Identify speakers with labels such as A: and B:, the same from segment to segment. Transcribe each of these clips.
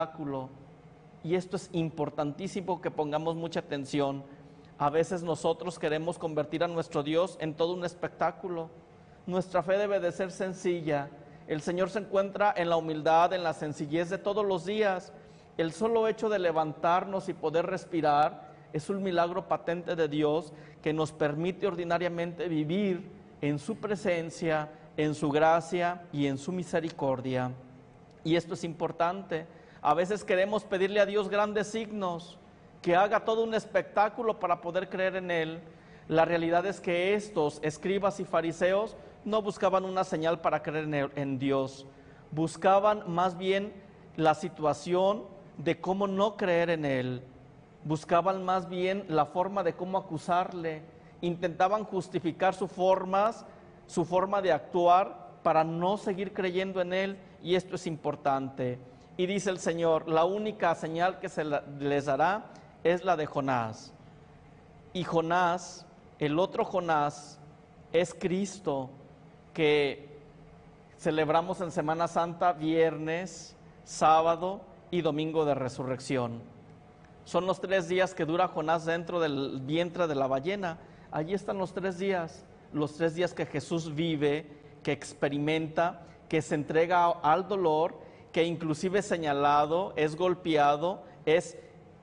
A: espectáculo. Y esto es importantísimo que pongamos mucha atención. A veces nosotros queremos convertir a nuestro Dios en todo un espectáculo. Nuestra fe debe de ser sencilla. El Señor se encuentra en la humildad, en la sencillez de todos los días. El solo hecho de levantarnos y poder respirar es un milagro patente de Dios que nos permite ordinariamente vivir en su presencia, en su gracia y en su misericordia. Y esto es importante. A veces queremos pedirle a Dios grandes signos, que haga todo un espectáculo para poder creer en Él. La realidad es que estos escribas y fariseos no buscaban una señal para creer en Dios. Buscaban más bien la situación de cómo no creer en Él. Buscaban más bien la forma de cómo acusarle. Intentaban justificar su forma de actuar para no seguir creyendo en Él, y esto es importante. Y dice el Señor, la única señal que les dará es la de Jonás. Y Jonás, el otro Jonás, es Cristo, que celebramos en Semana Santa viernes, sábado y domingo de resurrección. Son los 3 días que dura Jonás dentro del vientre de la ballena. Allí están los 3 días que Jesús vive, que experimenta, que se entrega al dolor, que inclusive es señalado, es golpeado, es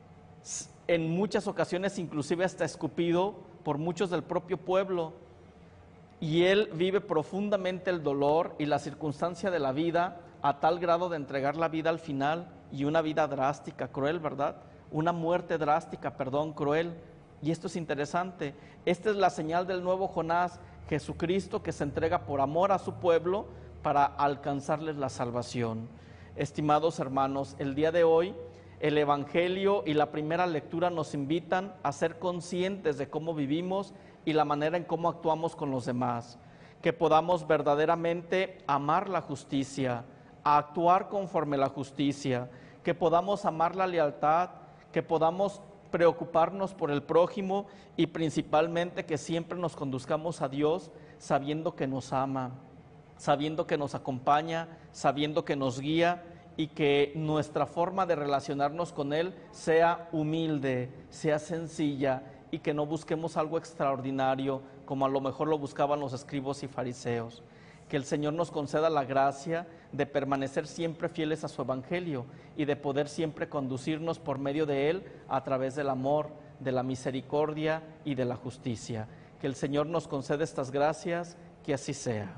A: en muchas ocasiones inclusive hasta escupido por muchos del propio pueblo. Y él vive profundamente el dolor y la circunstancia de la vida a tal grado de entregar la vida al final, y una vida drástica, cruel, ¿verdad? Una muerte drástica, cruel. Y esto es interesante. Esta es la señal del nuevo Jonás, Jesucristo, que se entrega por amor a su pueblo para alcanzarles la salvación. Estimados hermanos, el día de hoy el Evangelio y la primera lectura nos invitan a ser conscientes de cómo vivimos y la manera en cómo actuamos con los demás, que podamos verdaderamente amar la justicia, a actuar conforme la justicia, que podamos amar la lealtad, que podamos preocuparnos por el prójimo y principalmente que siempre nos conduzcamos a Dios sabiendo que nos ama, sabiendo que nos acompaña, sabiendo que nos guía, y que nuestra forma de relacionarnos con Él sea humilde, sea sencilla, y que no busquemos algo extraordinario como a lo mejor lo buscaban los escribas y fariseos. Que el Señor nos conceda la gracia de permanecer siempre fieles a su Evangelio y de poder siempre conducirnos por medio de Él a través del amor, de la misericordia y de la justicia. Que el Señor nos conceda estas gracias, que así sea.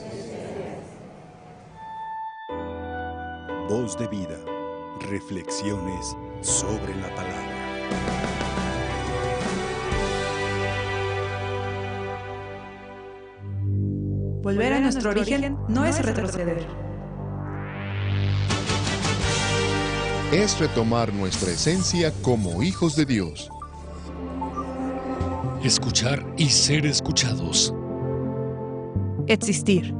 B: Voz de vida, reflexiones sobre la palabra.
C: Volver a nuestro origen no es retroceder.
D: Es retomar nuestra esencia como hijos de Dios.
E: Escuchar y ser escuchados.
C: Existir.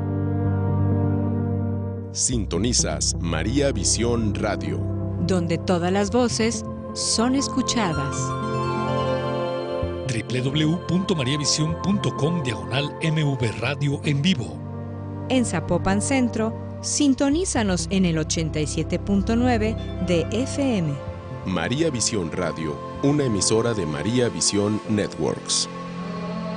B: Sintonizas María Visión Radio,
C: donde todas las voces son escuchadas.
E: www.mariavision.com/MV Radio en vivo.
C: En Zapopan Centro, sintonízanos en el 87.9 de FM.
B: María Visión Radio, una emisora de María Visión Networks.